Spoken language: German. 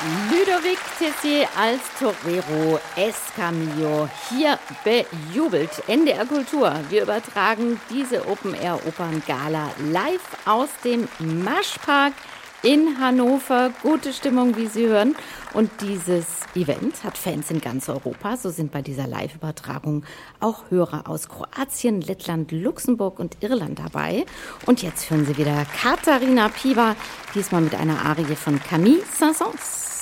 Ludovic Tessier als Torero Escamillo hier bejubelt. NDR Kultur. Wir übertragen diese Open-Air-Opern-Gala live aus dem Maschpark in Hannover. Gute Stimmung, wie Sie hören. Und dieses Event hat Fans in ganz Europa. So sind bei dieser Live-Übertragung auch Hörer aus Kroatien, Lettland, Luxemburg und Irland dabei. Und jetzt hören Sie wieder Katharina Piwa, diesmal mit einer Arie von Camille Saint-Saëns.